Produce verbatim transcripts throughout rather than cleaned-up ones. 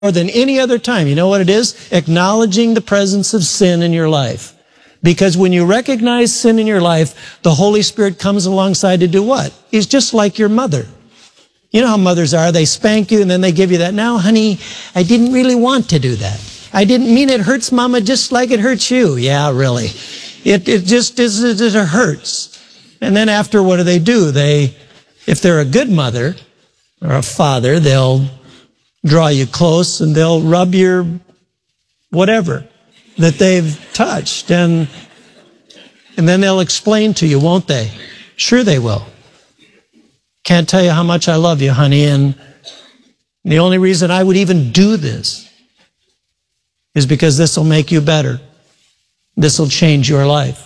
more than any other time. You know what it is? Acknowledging the presence of sin in your life. Because when you recognize sin in your life, the Holy Spirit comes alongside to do what? He's just like your mother. You know how mothers are. They spank you and then they give you that. Now, honey, I didn't really want to do that. I didn't mean it hurts Mama just like it hurts you. Yeah, really. It, it just is, it, it hurts. And then after, what do they do? They, if they're a good mother or a father, they'll draw you close and they'll rub your whatever that they've touched. And, and then they'll explain to you, won't they? Sure they will. Can't tell you how much I love you, honey. And the only reason I would even do this is because this will make you better. This will change your life.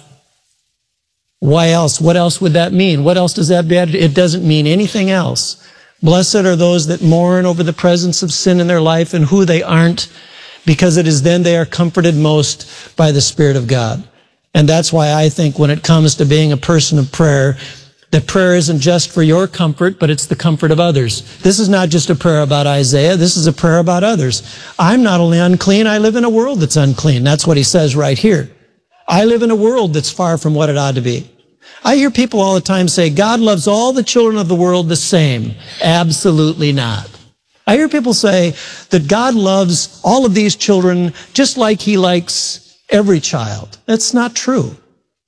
Why else? What else would that mean? What else does that mean? It doesn't mean anything else. Blessed are those that mourn over the presence of sin in their life and who they aren't, because it is then they are comforted most by the Spirit of God. And that's why I think when it comes to being a person of prayer, that prayer isn't just for your comfort, but it's the comfort of others. This is not just a prayer about Isaiah. This is a prayer about others. I'm not only unclean, I live in a world that's unclean. That's what he says right here. I live in a world that's far from what it ought to be. I hear people all the time say, God loves all the children of the world the same. Absolutely not. I hear people say that God loves all of these children just like he likes every child. That's not true.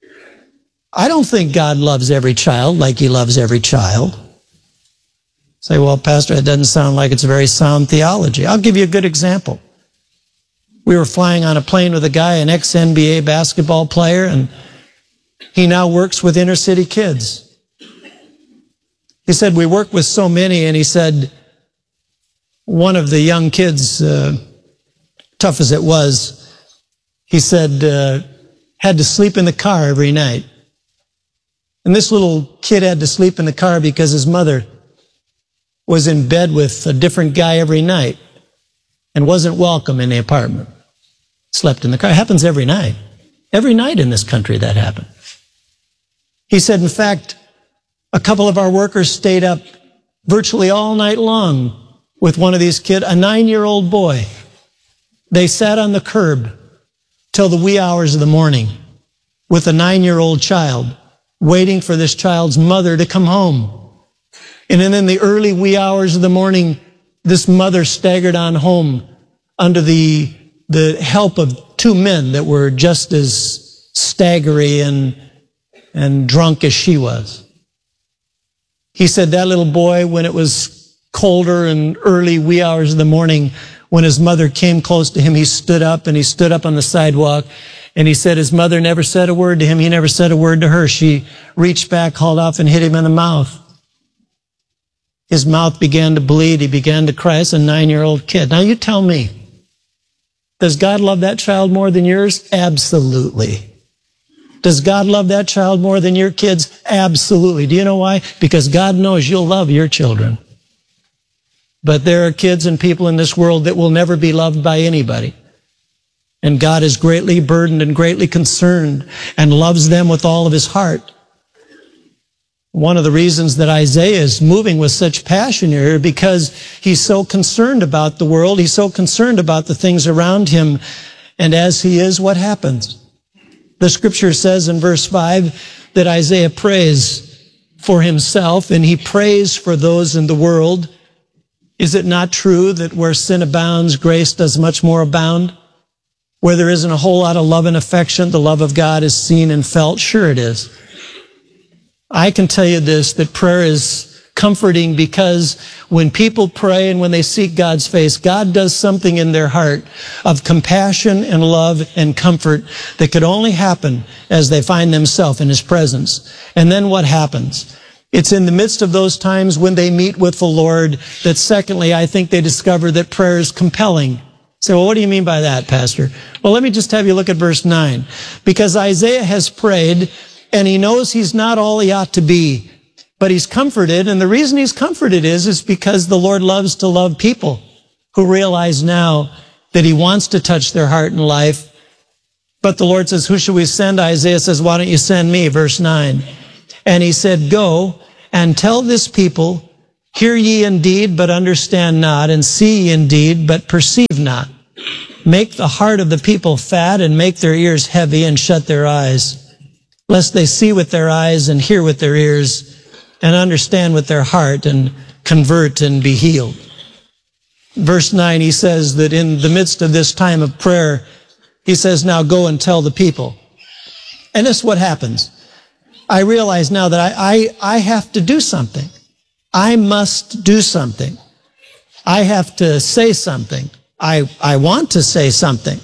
I don't think God loves every child like he loves every child. Say, well, Pastor, it doesn't sound like it's a very sound theology. I'll give you a good example. We were flying on a plane with a guy, an ex-N B A basketball player, and he now works with inner city kids. He said, we work with so many, and he said, one of the young kids, uh, tough as it was, he said, uh, had to sleep in the car every night. And this little kid had to sleep in the car because his mother was in bed with a different guy every night and wasn't welcome in the apartment. Slept in the car. It happens every night. Every night in this country that happened. He said, in fact, a couple of our workers stayed up virtually all night long with one of these kids, a nine-year-old boy. They sat on the curb till the wee hours of the morning with a nine-year-old child, waiting for this child's mother to come home. And then in the early wee hours of the morning, this mother staggered on home under the, the help of two men that were just as staggery and, and drunk as she was. He said that little boy, when it was colder and early wee hours of the morning, when his mother came close to him, he stood up and he stood up on the sidewalk. And he said his mother never said a word to him. He never said a word to her. She reached back, hauled off, and hit him in the mouth. His mouth began to bleed. He began to cry. It's a nine-year-old kid. Now you tell me, does God love that child more than yours? Absolutely. Does God love that child more than your kids? Absolutely. Do you know why? Because God knows you'll love your children. But there are kids and people in this world that will never be loved by anybody. And God is greatly burdened and greatly concerned and loves them with all of his heart. One of the reasons that Isaiah is moving with such passion here, because he's so concerned about the world, he's so concerned about the things around him, and as he is, what happens? The scripture says in verse five that Isaiah prays for himself, and he prays for those in the world. Is it not true that where sin abounds, grace does much more abound? Where there isn't a whole lot of love and affection, the love of God is seen and felt? Sure it is. I can tell you this, that prayer is comforting, because when people pray and when they seek God's face, God does something in their heart of compassion and love and comfort that could only happen as they find themselves in his presence. And then what happens? It's in the midst of those times when they meet with the Lord that, secondly, I think they discover that prayer is compelling. Say, well, what do you mean by that, Pastor? Well, let me just have you look at verse nine. Because Isaiah has prayed, and he knows he's not all he ought to be, but he's comforted. And the reason he's comforted is, is because the Lord loves to love people who realize now that he wants to touch their heart and life. But the Lord says, who should we send? Isaiah says, why don't you send me? Verse nine. And he said, go and tell this people, Hear ye indeed, but understand not, and see ye indeed, but perceive not. Make the heart of the people fat, and make their ears heavy, and shut their eyes, lest they see with their eyes, and hear with their ears, and understand with their heart, and convert and be healed. Verse nine, he says that in the midst of this time of prayer, he says, now go and tell the people. And this is what happens. I realize now that I, I, I have to do something. I must do something. I have to say something. I, I want to say something.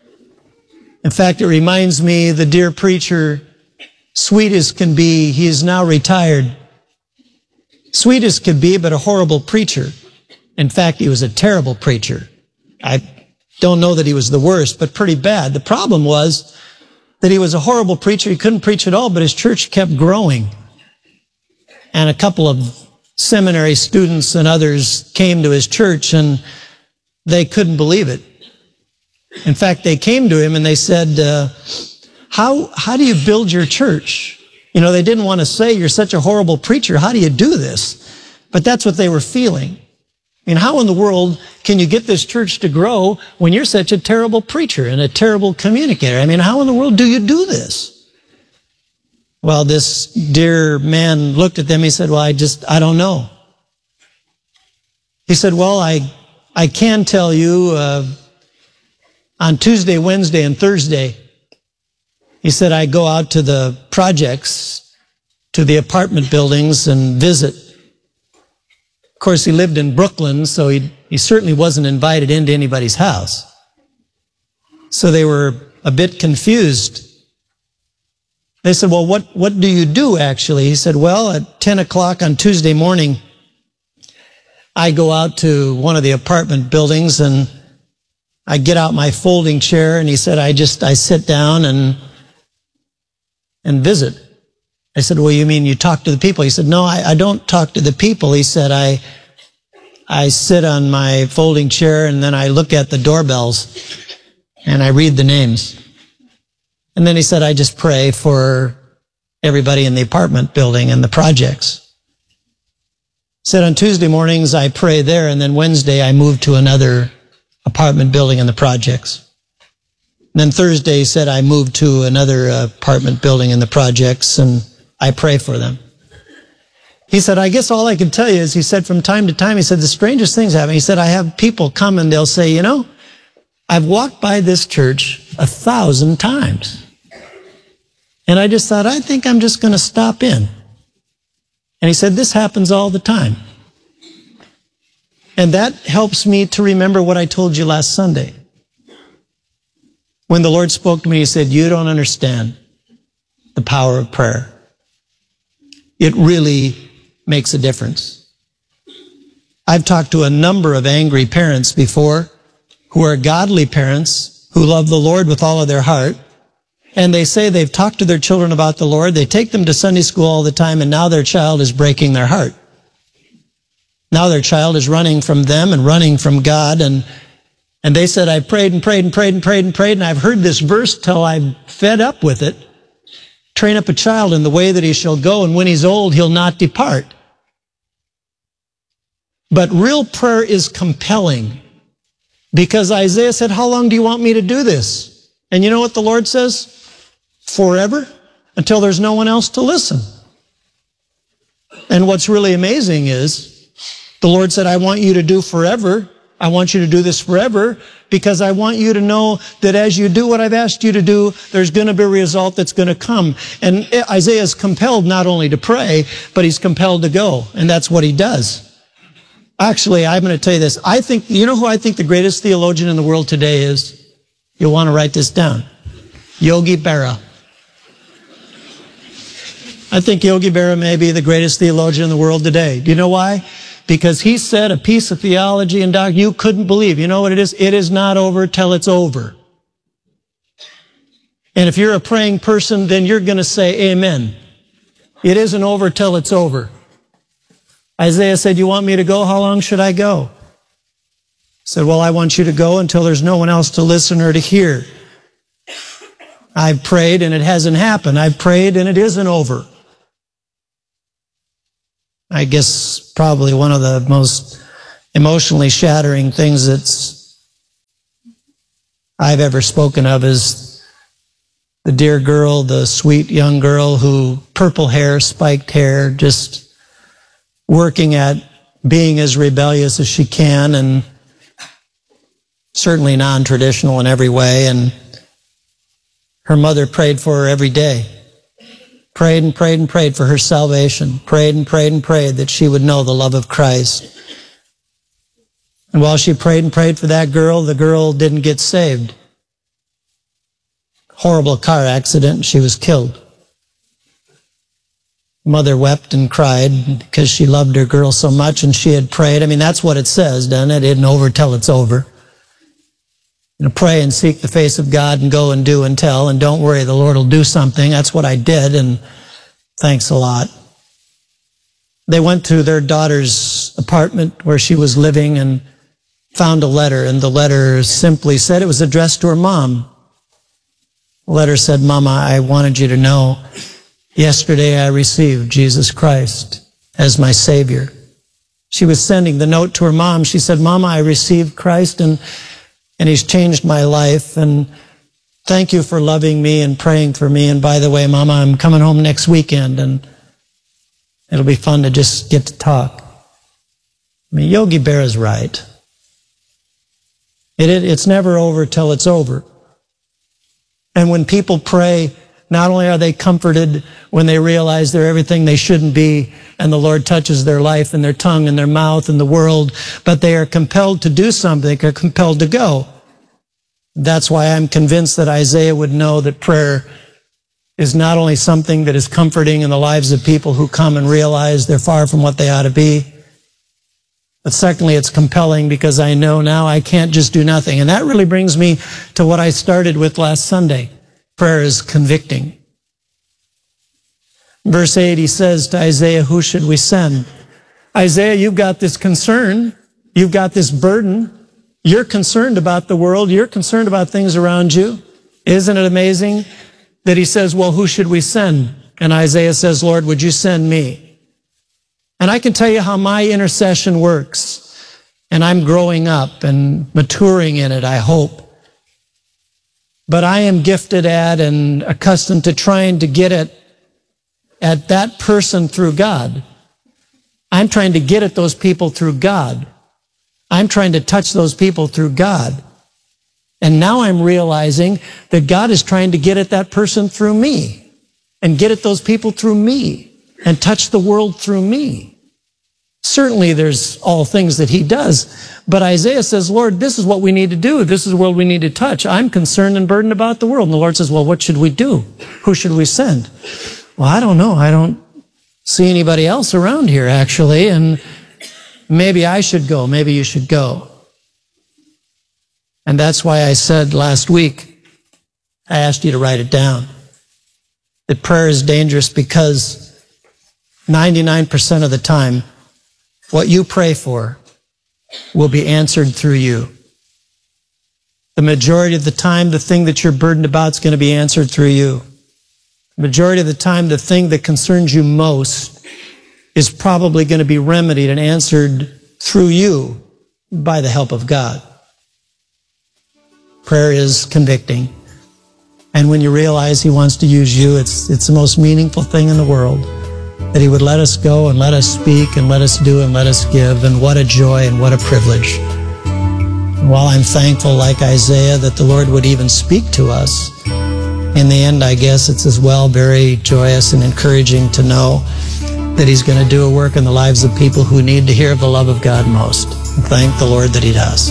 In fact, it reminds me, the dear preacher, sweet as can be, he is now retired. Sweet as could be, but a horrible preacher. In fact, he was a terrible preacher. I don't know that he was the worst, but pretty bad. The problem was that he was a horrible preacher. He couldn't preach at all, but his church kept growing. And a couple of seminary students and others came to his church, and they couldn't believe it. In fact, they came to him and they said, uh, how, how do you build your church? You know, they didn't want to say, you're such a horrible preacher. How do you do this? But that's what they were feeling. I mean, how in the world can you get this church to grow when you're such a terrible preacher and a terrible communicator? I mean, how in the world do you do this? Well, this dear man looked at them. He said, well, I just, I don't know. He said, well, I, I can tell you, uh, on Tuesday, Wednesday, and Thursday, he said, I go out to the projects, to the apartment buildings and visit. Of course, he lived in Brooklyn, so he, he certainly wasn't invited into anybody's house. So they were a bit confused. They said, well, what, what do you do actually? He said, well, at ten o'clock on Tuesday morning, I go out to one of the apartment buildings and I get out my folding chair, and he said, I just, I sit down and, and visit. I said, well, you mean you talk to the people? He said, no, I, I don't talk to the people. He said, I, I sit on my folding chair and then I look at the doorbells and I read the names. And then he said, I just pray for everybody in the apartment building and the projects. He said, on Tuesday mornings, I pray there, and then Wednesday, I move to another apartment building in the projects. And then Thursday, he said, I move to another apartment building in the projects, and I pray for them. He said, I guess all I can tell you is, he said, from time to time, he said, the strangest things happen. He said, I have people come and they'll say, you know, I've walked by this church a thousand times. And I just thought, I think I'm just going to stop in. And he said, this happens all the time. And that helps me to remember what I told you last Sunday. When the Lord spoke to me, he said, you don't understand the power of prayer. It really makes a difference. I've talked to a number of angry parents before who are godly parents who love the Lord with all of their heart. And they say they've talked to their children about the Lord. They take them to Sunday school all the time, and now their child is breaking their heart. Now their child is running from them and running from God. And, and they said, I prayed and prayed and prayed and prayed and prayed, and I've heard this verse till I'm fed up with it. Train up a child in the way that he shall go, and when he's old, he'll not depart. But real prayer is compelling, because Isaiah said, how long do you want me to do this? And you know what the Lord says? Forever, until there's no one else to listen. And what's really amazing is, the Lord said, I want you to do forever. I want you to do this forever, because I want you to know that as you do what I've asked you to do, there's going to be a result that's going to come. And Isaiah is compelled not only to pray, but he's compelled to go. And that's what he does. Actually, I'm going to tell you this. I think, you know who I think the greatest theologian in the world today is? You'll want to write this down. Yogi Berra. I think Yogi Berra may be the greatest theologian in the world today. Do you know why? Because he said a piece of theology and doctrine you couldn't believe. You know what it is? It is not over till it's over. And if you're a praying person, then you're going to say amen. It isn't over till it's over. Isaiah said, you want me to go? How long should I go? He said, well, I want you to go until there's no one else to listen or to hear. I've prayed and it hasn't happened. I've prayed and it isn't over. I guess probably one of the most emotionally shattering things that's I've ever spoken of is the dear girl, the sweet young girl who, purple hair, spiked hair, just working at being as rebellious as she can and certainly non-traditional in every way. And her mother prayed for her every day. Prayed and prayed and prayed for her salvation. Prayed and prayed and prayed that she would know the love of Christ. And while she prayed and prayed for that girl, the girl didn't get saved. Horrible car accident, she was killed. Mother wept and cried because she loved her girl so much and she had prayed. I mean, that's what it says, doesn't it? It isn't over till it's over. You know, pray and seek the face of God and go and do and tell, and don't worry, the Lord will do something. That's what I did, and thanks a lot. They went to their daughter's apartment where she was living and found a letter, and the letter simply said, it was addressed to her mom. The letter said, Mama, I wanted you to know, yesterday I received Jesus Christ as my Savior. She was sending the note to her mom. She said, Mama, I received Christ, and And he's changed my life, and thank you for loving me and praying for me. And by the way, Mama, I'm coming home next weekend, and it'll be fun to just get to talk. I mean, Yogi Berra is right. It, it, it's never over till it's over. And when people pray, not only are they comforted when they realize they're everything they shouldn't be, and the Lord touches their life and their tongue and their mouth and the world, but they are compelled to do something, are compelled to go. That's why I'm convinced that Isaiah would know that prayer is not only something that is comforting in the lives of people who come and realize they're far from what they ought to be, but secondly, it's compelling because I know now I can't just do nothing. And that really brings me to what I started with last Sunday. Prayer is convicting. Verse eight, he says to Isaiah, who should we send? Isaiah, you've got this concern. You've got this burden. You're concerned about the world. You're concerned about things around you. Isn't it amazing that he says, well, who should we send? And Isaiah says, Lord, would you send me? And I can tell you how my intercession works. And I'm growing up and maturing in it, I hope. But I am gifted at and accustomed to trying to get it at that person through God. I'm trying to get at those people through God. I'm trying to touch those people through God. And now I'm realizing that God is trying to get at that person through me and get at those people through me and touch the world through me. Certainly there's all things that he does, but Isaiah says, Lord, this is what we need to do. This is the world we need to touch. I'm concerned and burdened about the world. And the Lord says, well, what should we do? Who should we send? Well, I don't know. I don't see anybody else around here, actually, and maybe I should go. Maybe you should go. And that's why I said last week, I asked you to write it down, that prayer is dangerous because ninety-nine percent of the time, what you pray for will be answered through you. The majority of the time, the thing that you're burdened about is going to be answered through you. The majority of the time, the thing that concerns you most is probably going to be remedied and answered through you by the help of God. Prayer is convicting. And when you realize he wants to use you, it's, it's the most meaningful thing in the world. That he would let us go and let us speak and let us do and let us give. And what a joy and what a privilege. And while I'm thankful, like Isaiah, that the Lord would even speak to us, in the end, I guess it's as well very joyous and encouraging to know that he's going to do a work in the lives of people who need to hear of the love of God most. And thank the Lord that he does.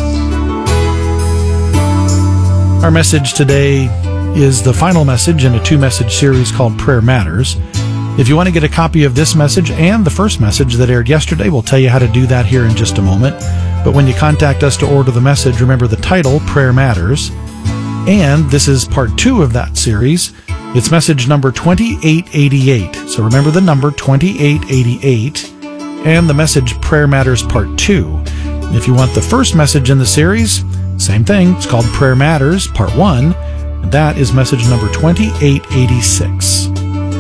Our message today is the final message in a two-message series called Prayer Matters. If you want to get a copy of this message and the first message that aired yesterday, we'll tell you how to do that here in just a moment. But when you contact us to order the message, remember the title, Prayer Matters. And this is part two of that series. It's message number twenty-eight eighty-eight. So remember the number twenty-eight eighty-eight and the message Prayer Matters Part two. If you want the first message in the series, same thing. It's called Prayer Matters Part one. And that is message number twenty-eight eighty-six.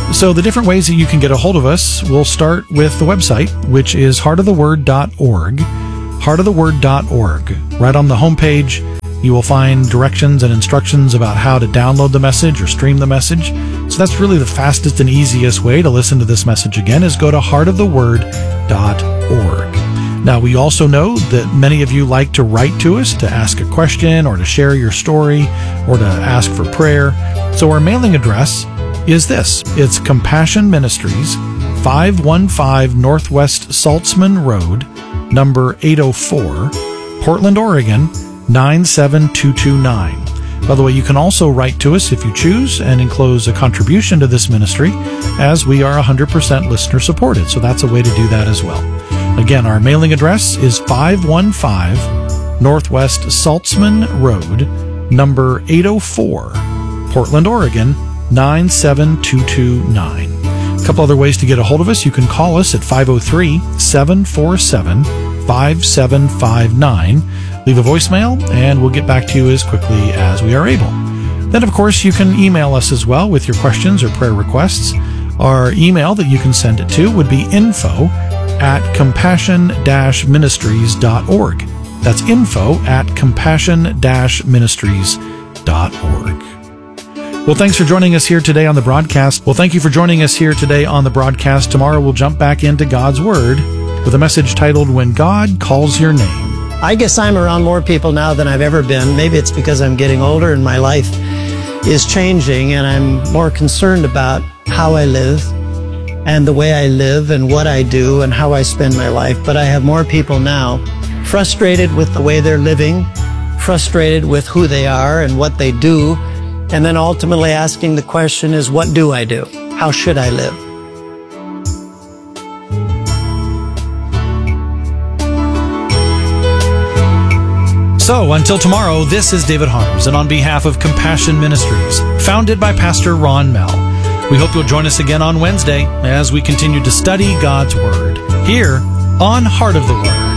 So the different ways that you can get a hold of us, we'll start with the website, which is heart of the word dot org. heart of the word dot org. Right on the homepage, you will find directions and instructions about how to download the message or stream the message. So that's really the fastest and easiest way to listen to this message again, is go to heart of the word dot org. Now, we also know that many of you like to write to us to ask a question or to share your story or to ask for prayer. So our mailing address is this. It's Compassion Ministries, five one five Northwest Saltzman Road, number eight oh four, Portland, Oregon, nine seven two two nine. By the way, you can also write to us if you choose and enclose a contribution to this ministry, as we are one hundred percent listener supported. So that's a way to do that as well. Again, our mailing address is five one five Northwest Saltzman Road, number eight oh four, Portland, Oregon, nine seven two two nine. A couple other ways to get a hold of us. You can call us at five oh three, seven four seven, five seven five nine. Leave a voicemail, and we'll get back to you as quickly as we are able. Then, of course, you can email us as well with your questions or prayer requests. Our email that you can send it to would be info at compassion dash ministries dot org. That's info at compassion dash ministries dot org. Well, thanks for joining us here today on the broadcast. Well, thank you for joining us here today on the broadcast. Tomorrow we'll jump back into God's Word with a message titled, When God Calls Your Name. I guess I'm around more people now than I've ever been. Maybe it's because I'm getting older and my life is changing, and I'm more concerned about how I live and the way I live and what I do and how I spend my life. But I have more people now frustrated with the way they're living, frustrated with who they are and what they do, and then ultimately asking the question is, what do I do? How should I live? So, until tomorrow, this is David Harms, and on behalf of Compassion Ministries, founded by Pastor Ron Mell, we hope you'll join us again on Wednesday as we continue to study God's Word here on Heart of the Word.